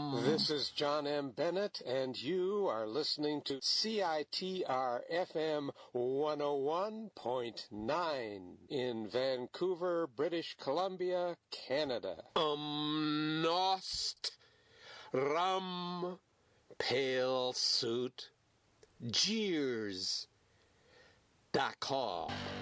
This is John M. Bennett, and you are listening to CITR FM 101.9 in Vancouver, British Columbia, Canada. Nost Rum Pale Suit Jeers.com.